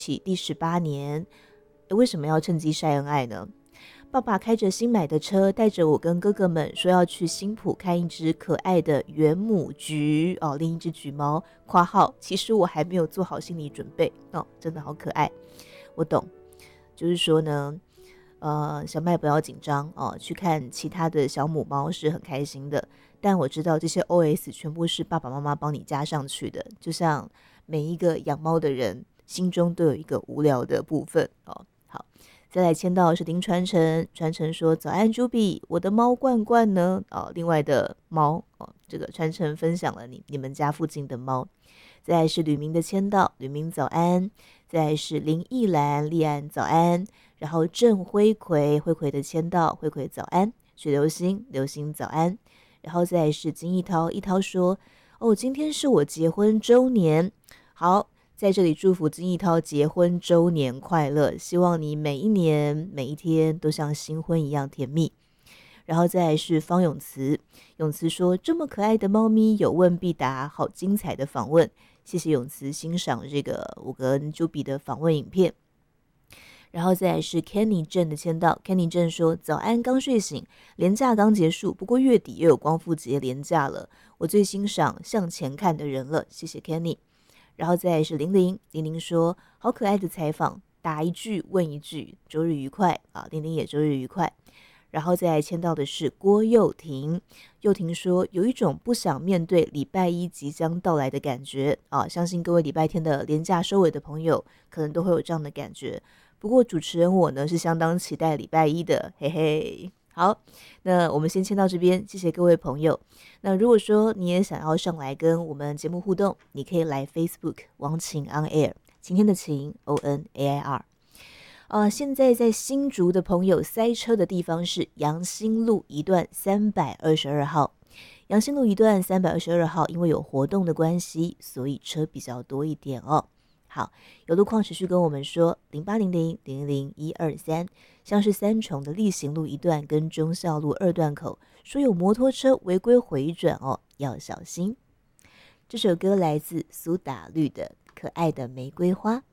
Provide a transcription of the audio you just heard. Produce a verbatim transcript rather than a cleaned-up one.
起第十八年，为什么要趁机晒恩爱呢？爸爸开着新买的车，带着我跟哥哥们说要去新埔看一只可爱的原母橘哦，另一只橘猫。括号，其实我还没有做好心理准备哦，真的好可爱。我懂，就是说呢，呃，小麦不要紧张哦，去看其他的小母猫是很开心的，但我知道这些 O S 全部是爸爸妈妈帮你加上去的，就像每一个养猫的人心中都有一个无聊的部分哦。好。再来签到是林传承，传承说早安朱比，我的猫罐罐呢？哦，另外的猫哦，这个传承分享了你你们家附近的猫。再来是吕明的签到，吕明早安。再来是林忆兰，立安早安。然后郑辉奎，辉奎的签到，辉奎早安。许流星，流星早安。然后再来是金一涛，一涛说哦，今天是我结婚周年，好。在这里祝福金一涛结婚周年快乐，希望你每一年每一天都像新婚一样甜蜜。然后再来是方永慈，永慈说这么可爱的猫咪有问必答，好精彩的访问，谢谢永慈欣赏这个我跟 Juby 的访问影片。然后再来是 Kenny 郑的签到 ，Kenny 郑说早安，刚睡醒，连假刚结束，不过月底又有光复节连假了，我最欣赏向前看的人了，谢谢 Kenny。然后再来是玲玲，玲玲说好可爱的采访，答一句问一句，周日愉快啊！玲玲也周日愉快。然后再来签到的是郭佑婷，佑婷说有一种不想面对礼拜一即将到来的感觉啊！相信各位礼拜天的连假收尾的朋友，可能都会有这样的感觉。不过主持人我呢是相当期待礼拜一的，嘿嘿。好，那我们先签到这边，谢谢各位朋友。那如果说你也想要上来跟我们节目互动，你可以来 Facebook 王晴 On Air， 晴天的晴 O N A I R。呃，现在在新竹的朋友塞车的地方是阳新路一段三百二十二号。阳新路一段三百二十二号，因为有活动的关系，所以车比较多一点哦。好，有路况持续跟我们说零八零零零零一二三，像是三重的力行路一段跟忠孝路二段口，说有摩托车违规回转哦，要小心。这首歌来自苏打绿的《可爱的玫瑰花》。